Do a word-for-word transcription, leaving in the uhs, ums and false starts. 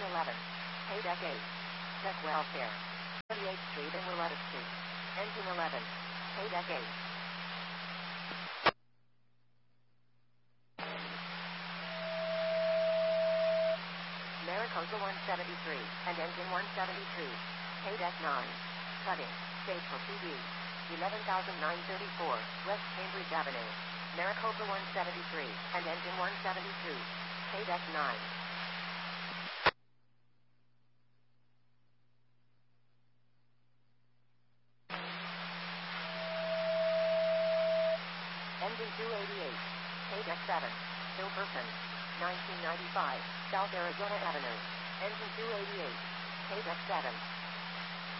Engine eleven. Paydeck eight. Deck Welfare. thirty-eighth Street and Willetta Street. Engine eleven. Paydeck eight. Maricopa one seventy-three and Engine one seventy-two. Paydeck nine. Cutting. Stage for P D. eleven thousand nine hundred thirty-four, West Cambridge Avenue. Maricopa one seventy-three and Engine one seventy-two. Paydeck nine. Engine two eighty-eight. Paydeck seven. Hilberton. nineteen ninety-five, South Arizona Avenue. Engine two eighty-eight. Paydeck seven.